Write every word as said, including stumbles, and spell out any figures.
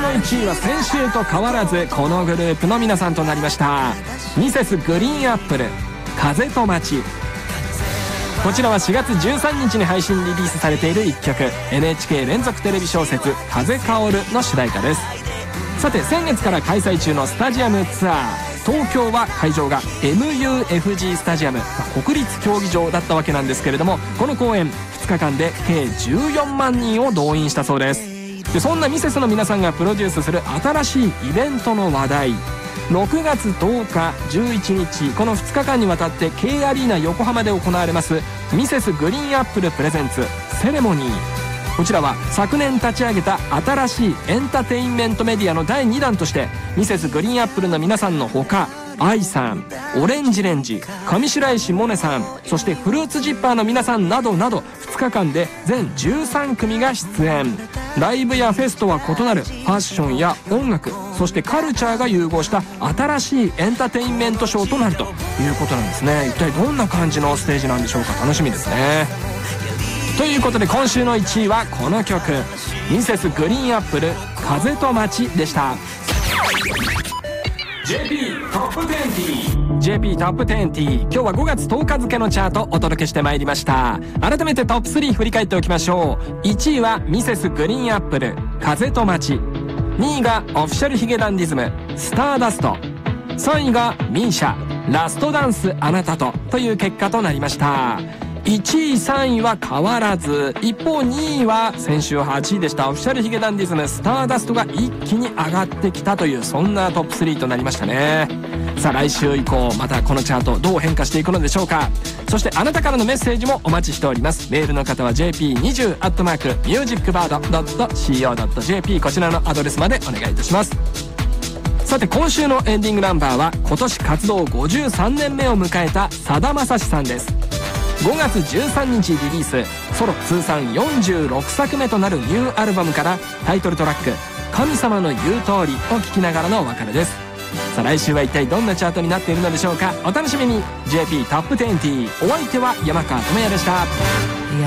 のいちいは先週と変わらずこのグループの皆さんとなりました。ミセスグリーンアップル、風と街。こちらはしがつじゅうさんにちに配信リリースされているいっきょく、 エヌエイチケー 連続テレビ小説「風薫る」の主題歌です。さて先月から開催中のスタジアムツアー、東京は会場が エムユーエフジー スタジアム、国立競技場だったわけなんですけれども、この公演ふつかかんで計じゅうよんまんにんを動員したそうです。でそんなミセスの皆さんがプロデュースする新しいイベントの話題、ろくがつとおかじゅういちにち、このふつかかんにわたって K アリーナ横浜で行われますミセスグリーンアップルプレゼンツセレモニー。こちらは昨年立ち上げた新しいエンターテインメントメディアのだいにだんとして、ミセスグリーンアップルの皆さんのほか、愛さん、オレンジレンジ、上白石萌音さん、そしてフルーツジッパーの皆さんなどなどふつかかんで全じゅうさんくみが出演。ライブやフェスとは異なるファッションや音楽、そしてカルチャーが融合した新しいエンターテインメントショーとなるということなんですね。一体どんな感じのステージなんでしょうか、楽しみですね。ということで今週のいちいはこの曲、ミセスグリーンアップル、風と街でした。 ジェーピー トップにじゅう ジェーピー トップにじゅう、今日はごがつとおか付のチャートお届けしてまいりました。改めてトップスリー振り返っておきましょう。いちいはミセスグリーンアップル、風と街。にいがオフィシャルヒゲダンディズム、スターダスト。さんいがミーシャ、ラストダンスあなたとという結果となりました。いちいさんいは変わらず、一方にいは先週はちいでしたオフィシャルヒゲダンディズム、スターダストが一気に上がってきたという、そんなトップスリーとなりましたね。さあ来週以降またこのチャートどう変化していくのでしょうか。そしてあなたからのメッセージもお待ちしております。メールの方は ジェーピーにじゅう アットマークミュージックバード ドット シーオー ドット ジェーピー こちらのアドレスまでお願いいたします。さて今週のエンディングナンバーは今年活動ごじゅうさんねんめを迎えたさだまさしさんです。ごがつじゅうさんにちリリース、ソロ通算よんじゅうろくさくめとなるニューアルバムからタイトルトラック「神様の言う通り」を聴きながらのお別れです。さあ来週は一体どんなチャートになっているのでしょうか。お楽しみに。 ジェーピー トップにじゅう、お相手は山川智也でした。